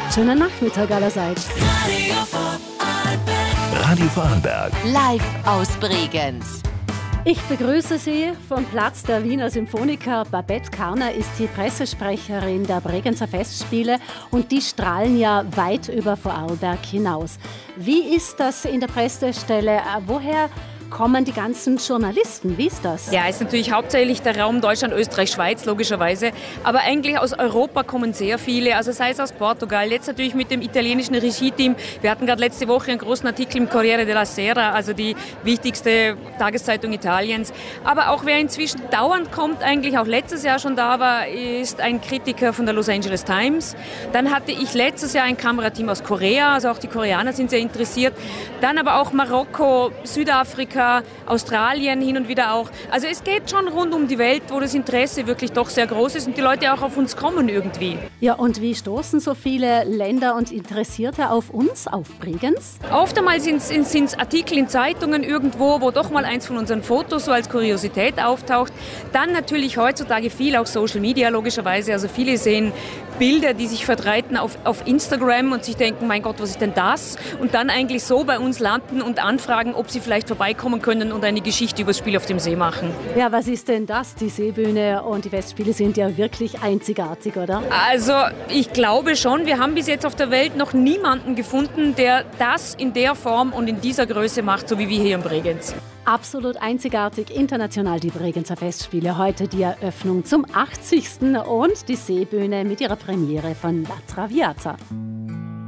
Schönen Nachmittag allerseits. Radio Vorarlberg. Live aus Bregenz. Ich begrüße Sie vom Platz der Wiener Symphoniker. Babette Karner ist die Pressesprecherin der Bregenzer Festspiele und die strahlen ja weit über Vorarlberg hinaus. Wie ist das in der Pressestelle? Woher kommen die ganzen Journalisten? Wie ist das? Ja, ist natürlich hauptsächlich der Raum Deutschland, Österreich, Schweiz, logischerweise. Aber eigentlich aus Europa kommen sehr viele, also sei es aus Portugal, jetzt natürlich mit dem italienischen Regie-Team. Wir hatten gerade letzte Woche einen großen Artikel im Corriere della Sera, also die wichtigste Tageszeitung Italiens. Aber auch wer inzwischen dauernd kommt, eigentlich auch letztes Jahr schon da war, ist ein Kritiker von der Los Angeles Times. Dann hatte ich letztes Jahr ein Kamerateam aus Korea, also auch die Koreaner sind sehr interessiert. Dann aber auch Marokko, Südafrika, Australien hin und wieder auch. Also es geht schon rund um die Welt, wo das Interesse wirklich doch sehr groß ist und die Leute auch auf uns kommen irgendwie. Ja, und wie stoßen so viele Länder und Interessierte auf uns, auf Bregenz? Oft einmal sind es Artikel in Zeitungen irgendwo, wo doch mal eins von unseren Fotos so als Kuriosität auftaucht. Dann natürlich heutzutage viel auch Social Media logischerweise. Also viele sehen Bilder, die sich verbreiten auf Instagram und sich denken, mein Gott, was ist denn das? Und dann eigentlich so bei uns landen und anfragen, ob sie vielleicht vorbeikommen können und eine Geschichte über das Spiel auf dem See machen. Ja, was ist denn das? Die Seebühne und die Festspiele sind ja wirklich einzigartig, oder? Also ich glaube schon, wir haben bis jetzt auf der Welt noch niemanden gefunden, der das in der Form und in dieser Größe macht, so wie wir hier in Bregenz. Absolut einzigartig, international die Bregenzer Festspiele. Heute die Eröffnung zum 80. und die Seebühne mit ihrer Premiere von La Traviata.